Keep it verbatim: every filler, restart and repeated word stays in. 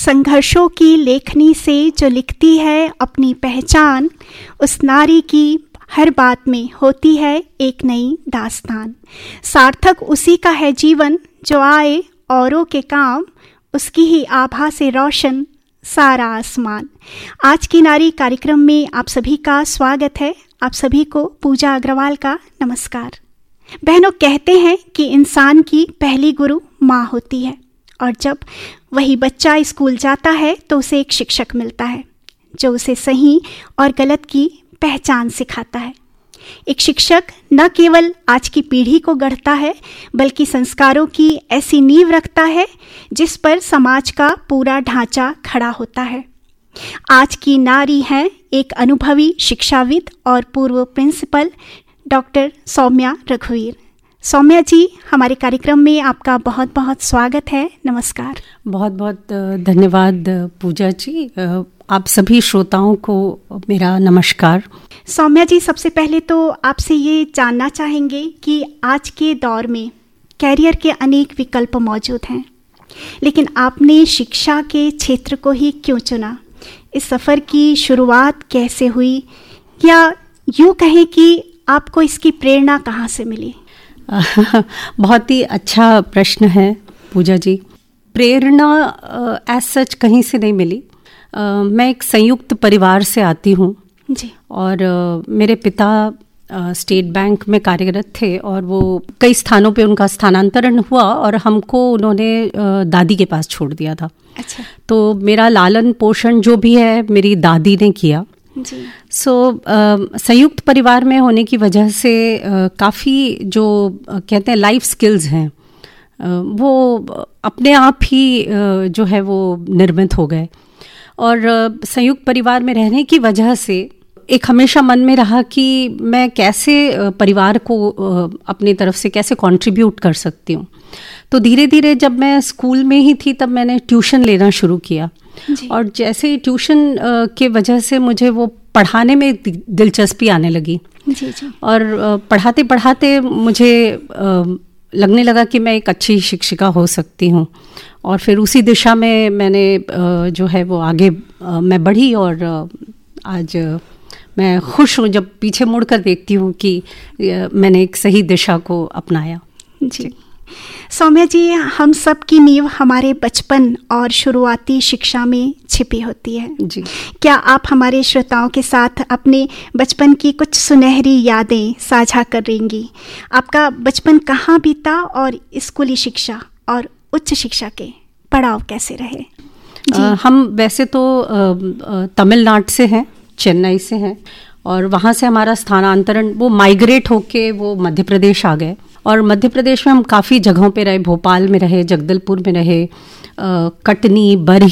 संघर्षों की लेखनी से जो लिखती है अपनी पहचान, उस नारी की हर बात में होती है एक नई दास्तान। सार्थक उसी का है जीवन जो आए औरों के काम, उसकी ही आभा से रोशन सारा आसमान। आज की नारी कार्यक्रम में आप सभी का स्वागत है। आप सभी को पूजा अग्रवाल का नमस्कार। बहनों, कहते हैं कि इंसान की पहली गुरु माँ होती है और जब वही बच्चा स्कूल जाता है तो उसे एक शिक्षक मिलता है जो उसे सही और गलत की पहचान सिखाता है। एक शिक्षक न केवल आज की पीढ़ी को गढ़ता है बल्कि संस्कारों की ऐसी नींव रखता है जिस पर समाज का पूरा ढांचा खड़ा होता है। आज की नारी हैं एक अनुभवी शिक्षाविद और पूर्व प्रिंसिपल डॉक्टर सौम्या रघुवीर। सौम्या जी, हमारे कार्यक्रम में आपका बहुत बहुत स्वागत है। नमस्कार। बहुत बहुत धन्यवाद पूजा जी। आप सभी श्रोताओं को मेरा नमस्कार। सौम्या जी, सबसे पहले तो आपसे ये जानना चाहेंगे कि आज के दौर में कैरियर के अनेक विकल्प मौजूद हैं, लेकिन आपने शिक्षा के क्षेत्र को ही क्यों चुना? इस सफ़र की शुरुआत कैसे हुई, या यूँ कहें कि आपको इसकी प्रेरणा कहाँ से मिली? बहुत ही अच्छा प्रश्न है पूजा जी। प्रेरणा एज सच कहीं से नहीं मिली। uh, मैं एक संयुक्त परिवार से आती हूँ जी। और uh, मेरे पिता uh, स्टेट बैंक में कार्यरत थे और वो कई स्थानों पे उनका स्थानांतरण हुआ और हमको उन्होंने uh, दादी के पास छोड़ दिया था। अच्छा। तो मेरा लालन पोषण जो भी है मेरी दादी ने किया। सो so, uh, संयुक्त परिवार में होने की वजह से uh, काफ़ी जो uh, कहते हैं लाइफ स्किल्स हैं uh, वो अपने आप ही uh, जो है वो निर्मित हो गए। और uh, संयुक्त परिवार में रहने की वजह से एक हमेशा मन में रहा कि मैं कैसे uh, परिवार को uh, अपनी तरफ से कैसे कंट्रीब्यूट कर सकती हूँ। तो धीरे धीरे जब मैं स्कूल में ही थी तब मैंने ट्यूशन लेना शुरू किया और जैसे ही ट्यूशन के वजह से मुझे वो पढ़ाने में दिलचस्पी आने लगी जी जी। और पढ़ाते पढ़ाते मुझे लगने लगा कि मैं एक अच्छी शिक्षिका हो सकती हूँ और फिर उसी दिशा में मैंने जो है वो आगे मैं बढ़ी और आज मैं खुश हूँ जब पीछे मुड़कर देखती हूँ कि मैंने एक सही दिशा को अपनाया। जी सौम्या जी, हम सब की नींव हमारे बचपन और शुरुआती शिक्षा में छिपी होती है जी। क्या आप हमारे श्रोताओं के साथ अपने बचपन की कुछ सुनहरी यादें साझा करेंगी? आपका बचपन कहाँ बीता और स्कूली शिक्षा और उच्च शिक्षा के पड़ाव कैसे रहे? जी। आ, हम वैसे तो तमिलनाडु से हैं, चेन्नई से हैं और वहाँ से हमारा स्थानांतरण वो माइग्रेट होके वो मध्य प्रदेश आ गए और मध्य प्रदेश में हम काफ़ी जगहों पे रहे। भोपाल में रहे, जगदलपुर में रहे, कटनी, बरही